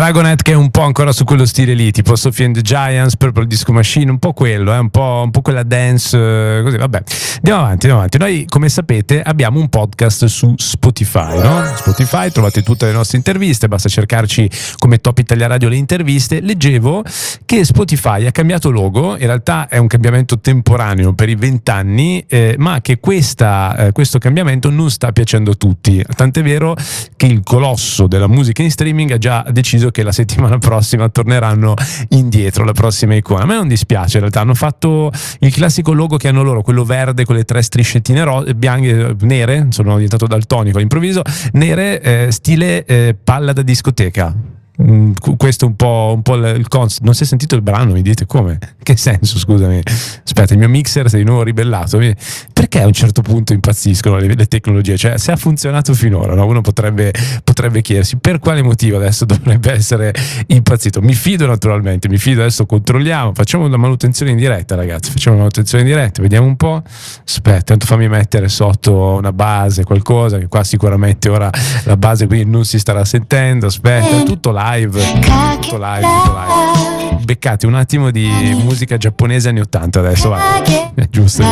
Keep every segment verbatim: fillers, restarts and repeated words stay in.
Dragonette, che è un po' ancora su quello stile lì, tipo Sophie and the Giants, Purple Disco Machine, un po' quello, eh, un po', un po' quella dance, eh, così, vabbè. Andiamo avanti, andiamo avanti. Noi, come sapete, abbiamo un podcast su Spotify, no? Spotify, trovate tutte le nostre interviste, basta cercarci come Top Italia Radio le interviste. Leggevo che Spotify ha cambiato logo, in realtà è un cambiamento temporaneo per i vent'anni, eh, ma che questa, eh, questo cambiamento non sta piacendo a tutti, tant'è vero che il colosso della musica in streaming ha già deciso che la settimana prossima torneranno indietro, la prossima icona. A me non dispiace, in realtà hanno fatto il classico logo che hanno loro, quello verde con le tre striscettine ro- bianche, nere, sono diventato daltonico all'improvviso, nere, eh, stile eh, palla da discoteca. Mm, questo è un po', un po' il concept. Non si è sentito il brano, mi dite come? Che senso, scusami? Aspetta, il mio mixer si è di nuovo ribellato. Perché a un certo punto impazziscono le, le tecnologie? Cioè, se ha funzionato finora, no? Uno potrebbe, potrebbe chiedersi per quale motivo adesso dovrebbe essere impazzito. Mi fido naturalmente, mi fido, adesso controlliamo, facciamo una manutenzione in diretta, ragazzi, facciamo una manutenzione in diretta, vediamo un po'. Aspetta, tanto fammi mettere sotto una base, qualcosa, che qua sicuramente ora la base qui non si starà sentendo. Aspetta, tutto live. Live, tutto live, tutto live. Beccate un attimo di musica giapponese anni ottanta adesso, vai. È giusto.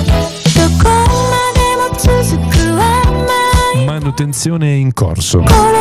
Manutenzione in corso.